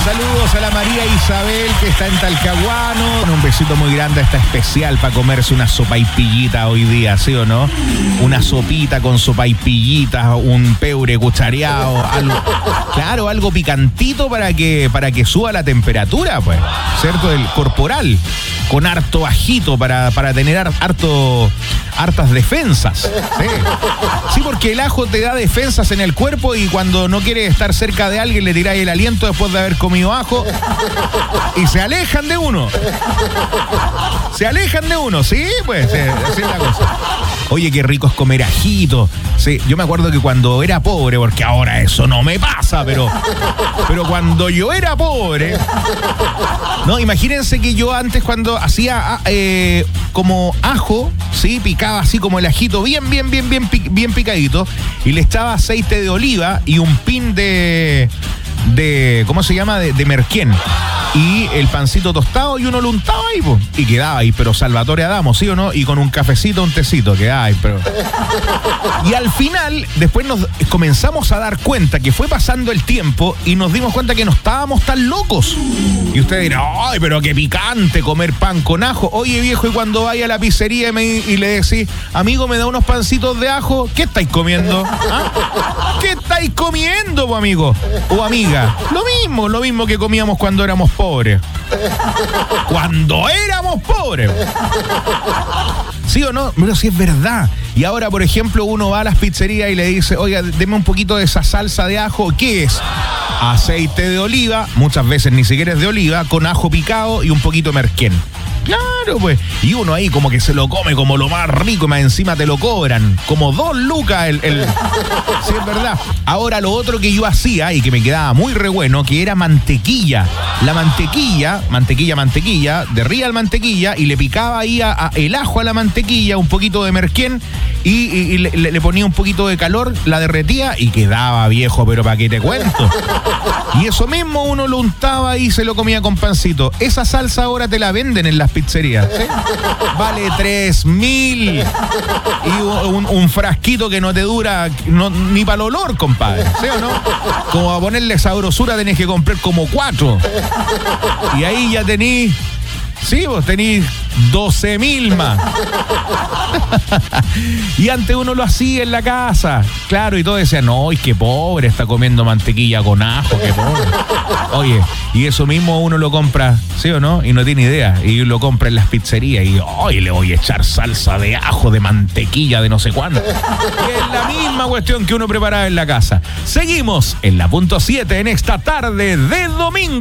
Saludos a la María Isabel que está en Talcahuano. Un besito muy grande, está especial para comerse una sopaipillita hoy día, ¿sí o no? Una sopita con sopaipillita, un peure cuchareado, algo picantito para que suba la temperatura, pues, ¿cierto? El corporal, con harto ajito para tener hartas defensas. Sí, porque el ajo te da defensas en el cuerpo y cuando no quieres estar cerca de alguien le tiráis el aliento después de haber comido ajo y se alejan de uno. ¿Sí? Pues así es la cosa. Oye, qué rico es comer ajito. Sí, yo me acuerdo que cuando era pobre, porque ahora eso no me pasa, pero cuando yo era pobre, no, imagínense que yo antes cuando hacía como ajo, sí, picaba así como el ajito bien picadito y le echaba aceite de oliva y un pin de ¿cómo se llama? De merquén. Y el pancito tostado y uno lo untaba ahí, po, y quedaba ahí, pero Salvatore Adamo, ¿sí o no? Y con un cafecito, un tecito, quedaba ahí, pero... Y al final, después nos comenzamos a dar cuenta que fue pasando el tiempo y nos dimos cuenta que no estábamos tan locos. Y ustedes dirán, ¡ay, pero qué picante comer pan con ajo! Oye, viejo, y cuando vaya a la pizzería y le decís, amigo, ¿me da unos pancitos de ajo? ¿Qué estáis comiendo? ¿Ah? ¿Qué estáis comiendo, po, amigo? O amiga. Lo mismo que comíamos cuando éramos pobres. Cuando éramos pobres. ¿Sí o no? Pero sí es verdad. Y ahora, por ejemplo, uno va a las pizzerías y le dice, oiga, deme un poquito de esa salsa de ajo. ¿Qué es? Aceite de oliva, muchas veces ni siquiera es de oliva, con ajo picado y un poquito de merquén. Claro, pues. Y uno ahí como que se lo come como lo más rico y más encima te lo cobran. Como 2 lucas el... Sí, es verdad. Ahora, lo otro que yo hacía y que me quedaba muy re bueno, que era mantequilla. La mantequilla, derría la mantequilla y le picaba ahí el ajo a la mantequilla, un poquito de merquén y le ponía un poquito de calor, la derretía y quedaba, viejo, pero ¿para qué te cuento? Y eso mismo uno lo untaba y se lo comía con pancito. Esa salsa ahora te la venden en las pizzerías, ¿sí? Vale 3.000 y un frasquito que no te dura ni para el olor, compadre, ¿sí o no? Como a ponerle sabrosura tenés que comprar como 4 y ahí ya tenís, sí, vos tenís 12.000 más. Y antes uno lo hacía en la casa, claro, y todos decían, no, es que pobre, está comiendo mantequilla con ajo, qué pobre. Oye, y eso mismo uno lo compra, ¿sí o no? Y no tiene idea, y lo compra en las pizzerías y, oye, le voy a echar salsa de ajo, de mantequilla, de no sé cuánto. Y es la misma cuestión que uno preparaba en la casa. Seguimos en la punto 7 en esta tarde de domingo.